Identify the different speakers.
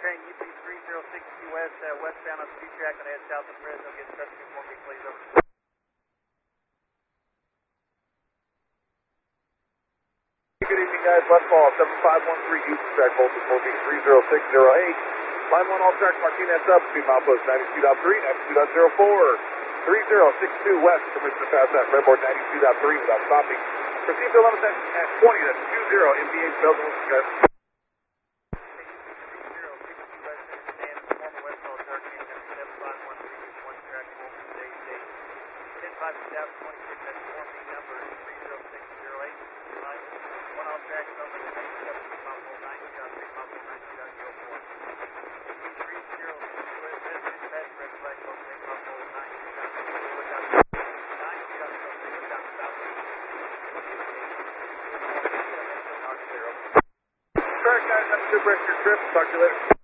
Speaker 1: train UP3060 West, westbound on speed track on the head south of Fresno. Get in touch with me, please. Over.
Speaker 2: Good evening, guys. Left call 7513 Houston track, voltage 4B30608. Line 1 all track, Martinez up, speed milepost 92.3, 92.04. 3062 West, permission to pass that redboard 92.3 without stopping. Proceed to 11 at 20, that's 20 MPH Belgium, guys. Alright guys, have a good rest of your trip. Talk to you later.